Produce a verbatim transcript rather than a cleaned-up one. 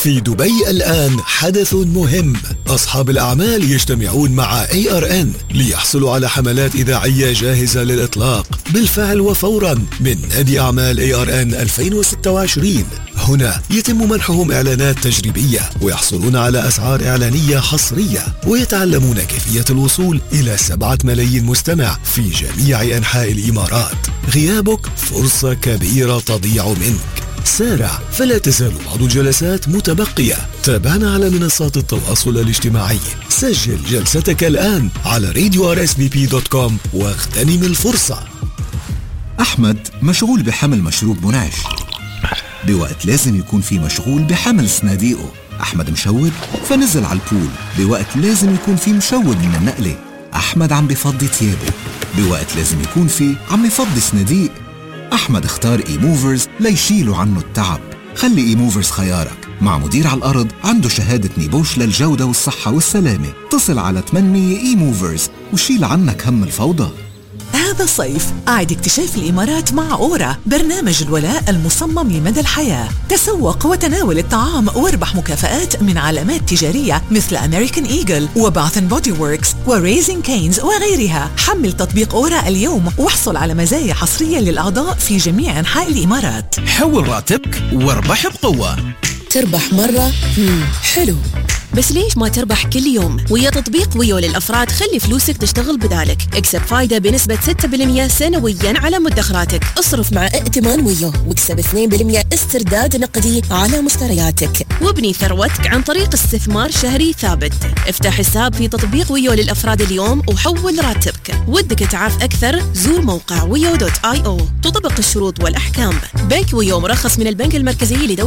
في دبي الآن حدث مهم. أصحاب الأعمال يجتمعون مع إيه آر إن ليحصلوا على حملات إذاعية جاهزة للإطلاق بالفعل وفورا من نادي أعمال إيه آر إن ألفين وستة وعشرين. هنا يتم منحهم إعلانات تجريبية ويحصلون على أسعار إعلانية حصرية، ويتعلمون كيفية الوصول إلى سبعة ملايين مستمع في جميع أنحاء الإمارات. غيابك فرصة كبيرة تضيع منك. سارع، فلا تزال بعض الجلسات متبقية. تابعنا على منصات التواصل الاجتماعي. سجل جلستك الآن على راديو آر إس بي بي دوت كوم واغتنم الفرصة. أحمد مشغول بحمل مشروب منعش، بوقت لازم يكون في مشغول بحمل صناديقه. أحمد مشود فنزل على البول، بوقت لازم يكون في مشود من النقلة. أحمد عم بفضي ثيابه، بوقت لازم يكون في عم يفضي صناديق. أحمد اختار إي موفرز ليشيلوا عنه التعب. خلي إي موفرز خيارك، مع مدير على الأرض عنده شهادة نيبوش للجودة والصحة والسلامة. اتصل على ثمانمية إي موفرز وشيل عنك هم الفوضى. هذا الصيف أعد اكتشاف الإمارات مع أورا، برنامج الولاء المصمم لمدى الحياة. تسوق وتناول الطعام واربح مكافآت من علامات تجارية مثل أمريكان إيجل وباث اند بودي ووركس وريزين كينز وغيرها. حمل تطبيق أورا اليوم واحصل على مزايا حصرية للأعضاء في جميع أنحاء الإمارات. حول راتبك واربح بقوة. تربح مرة؟ مم. حلو، بس ليش ما تربح كل يوم؟ ويا تطبيق ويو للأفراد خلي فلوسك تشتغل بدالك. اكسب فايدة بنسبة ستة بالمئة سنويا على مدخراتك. اصرف مع ائتمان ويو واكسب اثنين بالمئة استرداد نقدي على مشترياتك. وابني ثروتك عن طريق استثمار شهري ثابت. افتح حساب في تطبيق ويو للأفراد اليوم وحول راتبك. ودك تعرف أكثر؟ زور موقع ويو دوت آي أو. تطبق الشروط والأحكام. بنك ويو مرخص من البنك المركزي لدولة